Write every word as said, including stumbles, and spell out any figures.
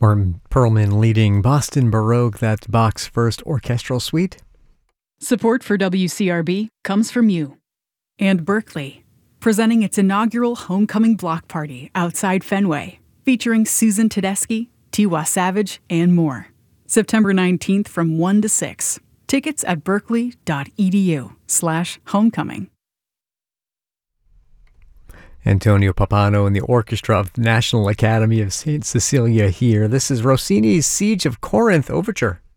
Or Perlman leading Boston Baroque, that's Bach's first orchestral suite. Support for W C R B comes from you. And Berkeley, presenting its inaugural Homecoming Block Party outside Fenway, featuring Susan Tedeschi, Tiwa Savage, and more. September nineteenth from one to six. Tickets at berkeley.edu slash homecoming. Antonio Pappano and the orchestra of the National Academy of Saint Cecilia here. This is Rossini's Siege of Corinth Overture.